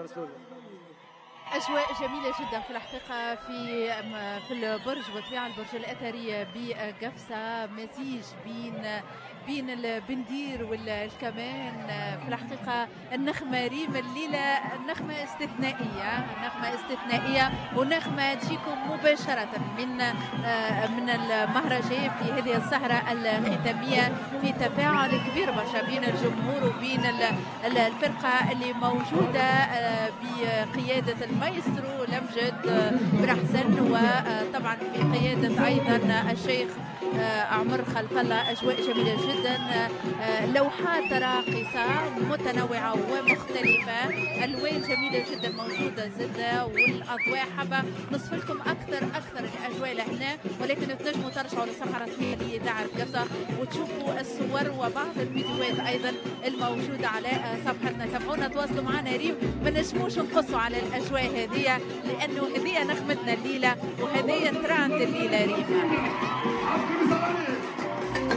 رسول الله. أجواء جميلة جدا في الحقيقة في البرج وطبيعة البرج الأثري بقفصة، مزيج بين البندير والكمان. في الحقيقة النغمة ريم الليلة نغمة استثنائية ونغمة تجيكم مباشرة من المهرجان في هذه السهرة الختامية، في تفاعل كبير برشا بين الجمهور وبين الفرقة اللي موجودة بقيادة المايسترو الأمجد بن حسن، وطبعا بقيادة أيضا الشيخ عمر خلف الله. أجواء جميلة جدا، لوحات راقصة متنوعة ومختلفة، ألوان جميلة جدا موجودة زادة، والأضواء حابة نصف لكم أكثر الأجواء لهنا، ولكن تنجموا ترجعوا للصفحة الرسمية لإذاعة قفصة وتشوفوا الصور وبعض الفيديوهات أيضا الموجودة على صفحتنا. تابعونا، تواصلوا معنا ريم، ما نجموش نقصوا على الأجواء هذه لأنه هذه نغمتنا الليلة وهذه ترانت الليلة ريم.